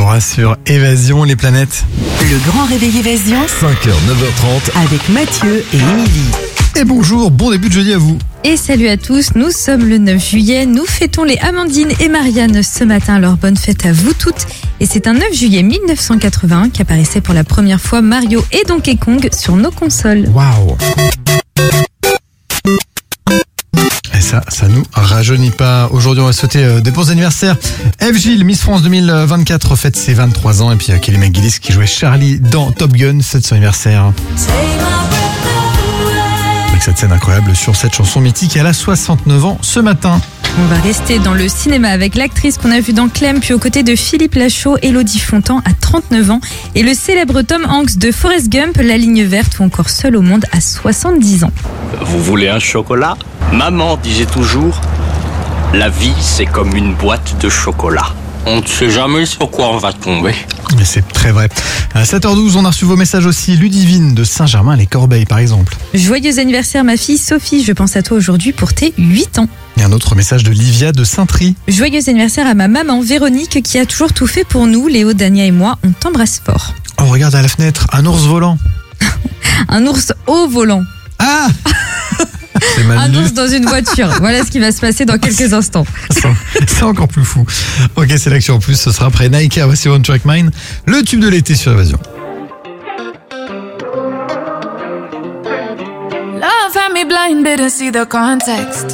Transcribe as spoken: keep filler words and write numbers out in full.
Bora sur Évasion, les planètes. Le grand réveil Évasion, cinq heures neuf heures trente avec Mathieu et Émilie. Et bonjour, bon début de jeudi à vous. Et salut à tous, nous sommes le neuf juillet, nous fêtons les Amandine et Marianne ce matin, alors bonne fête à vous toutes. Et c'est un neuf juillet mille neuf cent quatre-vingt-un qu'apparaissait pour la première fois Mario et Donkey Kong sur nos consoles. Waouh. Et ça, ça nous rajeunit pas. Aujourd'hui, on va souhaiter euh, des bons anniversaires. Eve Gilles, Miss France deux mille vingt-quatre, fête ses vingt-trois ans. Et puis euh, Kelly McGillis qui jouait Charlie dans Top Gun, c'est son anniversaire. Avec cette scène incroyable sur cette chanson mythique, elle a soixante-neuf ans ce matin. On va rester dans le cinéma avec l'actrice qu'on a vue dans Clem, puis aux côtés de Philippe Lachaud, Élodie Fontan à trente-neuf ans, et le célèbre Tom Hanks de Forrest Gump, La Ligne Verte, ou encore Seul au monde à soixante-dix ans. Vous voulez un chocolat ? Maman disait toujours, la vie c'est comme une boîte de chocolat. On ne sait jamais sur quoi on va tomber. Mais c'est très vrai. À sept heures douze, on a reçu vos messages aussi. Ludivine de Saint-Germain-les-Corbeilles, par exemple. Joyeux anniversaire ma fille Sophie, je pense à toi aujourd'hui pour tes huit ans. Et un autre message de Livia de Saint-Try. Joyeux anniversaire à ma maman Véronique qui a toujours tout fait pour nous. Léo, Dania et moi, on t'embrasse fort. Oh, regarde à la fenêtre, un ours volant. Un ours au volant. Ah C'est mal Un lu. ours dans une voiture. Voilà ce qui va se passer dans quelques instants. C'est c'est encore plus fou. Ok, c'est l'action en plus, ce sera après Nike, voici One Track Mind, le tube de l'été sur Évasion. Love had me blind, didn't see the context.